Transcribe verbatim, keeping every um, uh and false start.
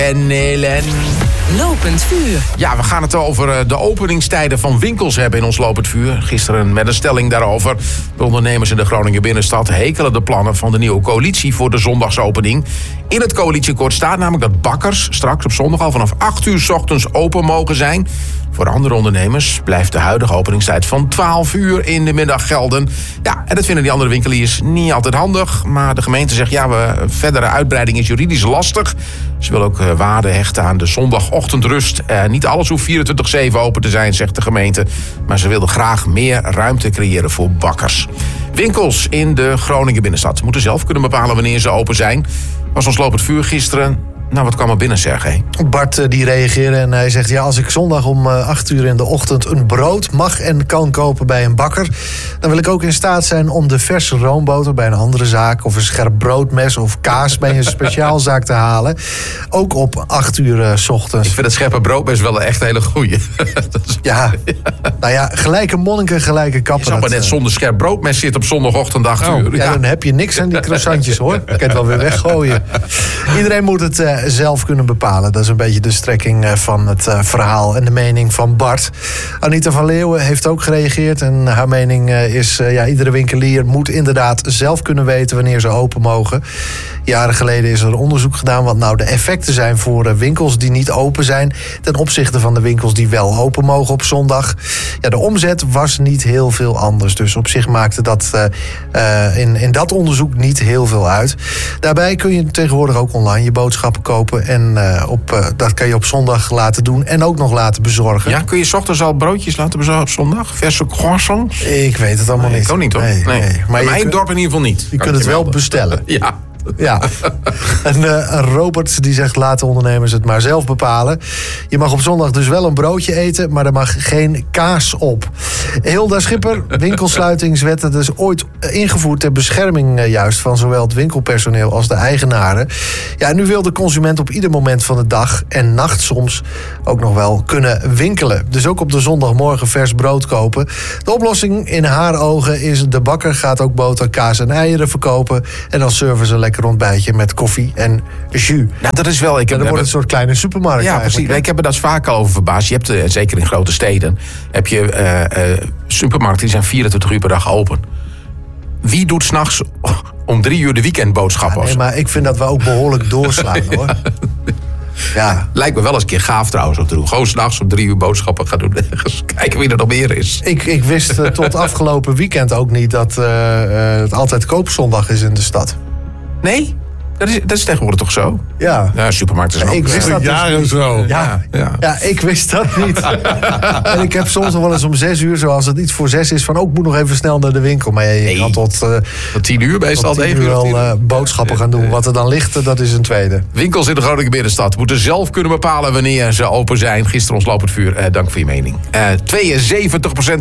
en Helen. Lopend vuur. Ja, we gaan het over de openingstijden van winkels hebben in ons Lopend Vuur. Gisteren met een stelling daarover. De ondernemers in de Groninger binnenstad hekelen de plannen van de nieuwe coalitie voor de zondagsopening. In het coalitieakkoord staat namelijk dat bakkers straks op zondag al vanaf acht uur 's ochtends open mogen zijn. Voor andere ondernemers blijft de huidige openingstijd van twaalf uur in de middag gelden. Ja, en dat vinden die andere winkeliers niet altijd handig. Maar de gemeente zegt, ja, we, verdere uitbreiding is juridisch lastig. Ze willen ook uh, waarde hechten aan de zondagochtendrust. Uh, niet alles hoeft vierentwintig zeven open te zijn, zegt de gemeente. Maar ze willen graag meer ruimte creëren voor bakkers. Winkels in de Groninger binnenstad moeten zelf kunnen bepalen wanneer ze open zijn. Was ons Lopend Vuur gisteren. Nou, wat kwam er binnen, Sergej? Bart die reageerde en hij zegt... ja, als ik zondag om acht uur in de ochtend een brood mag en kan kopen bij een bakker... dan wil ik ook in staat zijn om de verse roomboter bij een andere zaak... of een scherp broodmes of kaas bij een speciaalzaak te halen. Ook op acht uur uh, 's ochtends. Ik vind het scherpe broodmes wel een echt hele goeie. is... Ja, nou ja, gelijke monniken, gelijke kappen. Je zou maar net zonder scherp broodmes zitten op zondagochtend acht oh, uur. Ja, ja, dan heb je niks aan die croissantjes, hoor. Ik kan het wel weer weggooien. Iedereen moet het... Uh, zelf kunnen bepalen. Dat is een beetje de strekking van het uh, verhaal en de mening van Bart. Anita van Leeuwen heeft ook gereageerd en haar mening uh, is... Uh, ja, iedere winkelier moet inderdaad zelf kunnen weten wanneer ze open mogen. Jaren geleden is er onderzoek gedaan wat nou de effecten zijn voor uh, winkels die niet open zijn... ten opzichte van de winkels die wel open mogen op zondag. Ja, de omzet was niet heel veel anders. Dus op zich maakte dat uh, uh, in, in dat onderzoek niet heel veel uit. Daarbij kun je tegenwoordig ook online je boodschappen kopen... en uh, op, uh, dat kan je op zondag laten doen en ook nog laten bezorgen. Ja, kun je 's ochtends al broodjes laten bezorgen op zondag? Verse croissants? Ik weet het allemaal nee, niet. Ik ook niet, hoor. Nee, nee. nee. Maar in mijn dorp in ieder geval niet. Je kunt het wel bestellen. Ja. Ja, en uh, Robert die zegt laten ondernemers het maar zelf bepalen. Je mag op zondag dus wel een broodje eten, maar er mag geen kaas op. Hilda Schipper, winkelsluitingswet, dat is ooit ingevoerd ter bescherming uh, juist van zowel het winkelpersoneel als de eigenaren. Ja, en nu wil de consument op ieder moment van de dag en nacht soms ook nog wel kunnen winkelen. Dus ook op de zondagmorgen vers brood kopen. De oplossing in haar ogen is de bakker gaat ook boter, kaas en eieren verkopen en dan serven ze lekker ontbijtje met koffie en jus. Nou, dat is wel... Ik heb, en dan wordt het een soort kleine supermarkt. Ja, precies. Ik heb er dat vaak al over verbaasd. Je hebt, uh, zeker in grote steden, heb je uh, uh, supermarkten die zijn vierentwintig uur per dag open. Wie doet 's nachts om drie uur de weekendboodschappen? Ja, nee, maar ik vind dat we ook behoorlijk doorslaan, hoor. Ja. Lijkt me wel eens een keer gaaf trouwens om te doen. Gewoon 's nachts om drie uur boodschappen gaan doen. Kijken wie er nog meer is. Ik, ik wist uh, tot afgelopen weekend ook niet dat uh, uh, het altijd koopzondag is in de stad. Nee? Dat is, dat is tegenwoordig toch zo? Ja. Ja, supermarkten zijn ook... Ik wist dat dus jaren niet. zo. Ja, ja. ja, ik wist dat niet. En ik heb soms nog wel eens om zes uur, zoals het iets voor zes is... van ook oh, moet nog even snel naar de winkel. Maar je nee. kan tot, uh, tot tien uur meestal. Tot tien uur wel uh, boodschappen gaan doen. Wat er dan ligt, dat is een tweede. Winkels in de Groninger binnenstad moeten zelf kunnen bepalen wanneer ze open zijn. Gisteren ons Lopend Vuur. Uh, dank voor je mening. Uh, tweeënzeventig procent